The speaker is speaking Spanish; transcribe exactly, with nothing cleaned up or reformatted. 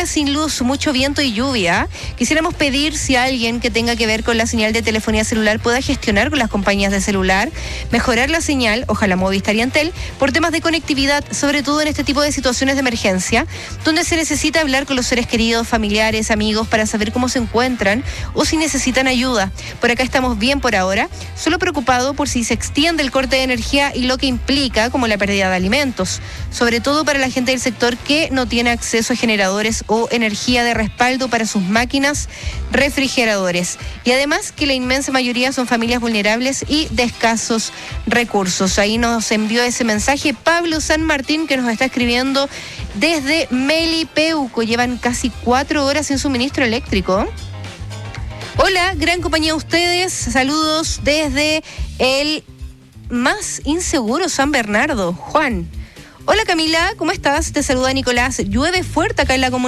horas sin luz, mucho viento y lluvia. Quisiéramos pedir si alguien que tenga que ver con la señal de telefonía celular pueda gestionar con las compañías de celular, mejorar la señal, ojalá Movistar y Antel, por temas de conectividad, sobre todo en este tipo de situaciones de emergencia, donde se necesita hablar con los seres queridos, familiares, amigos, para saber cómo se encuentran o si necesitan ayuda. Por acá estamos bien por ahora, solo preocupado por si se extiende el corte de energía y lo que implica, como la pérdida de alimentos, sobre todo para la gente del sector que no tiene acceso a generadores o energía de respaldo para sus máquinas, refrigeradores. Y además que la inmensa mayoría son familias vulnerables y de escasos recursos. Ahí nos envió ese mensaje Pablo San Martín, que nos está escribiendo desde Melipeuco. Llevan casi cuatro horas sin suministro eléctrico. Hola, gran compañía a ustedes. Saludos desde el más inseguro San Bernardo. Juan. Hola Camila, ¿cómo estás? Te saluda Nicolás. Llueve fuerte acá en la comunidad.